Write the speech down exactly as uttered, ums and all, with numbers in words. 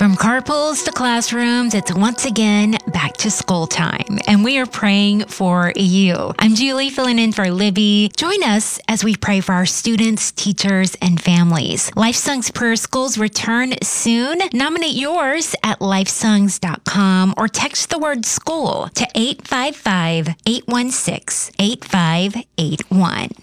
From carpools to classrooms, it's once again back to school time, and we are praying for you. I'm Julie, filling in for Libby. Join us as we pray for our students, teachers, and families. Lifesongs Prayer Schools return soon. Nominate yours at lifesongs dot com or text the word school to eight five five, eight one six, eight five eight one.